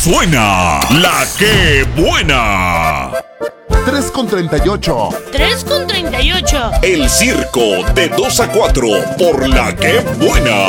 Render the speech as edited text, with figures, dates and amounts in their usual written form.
suena la que buena. 3:38. 3:38. El circo de 2 a 4 por la que buena.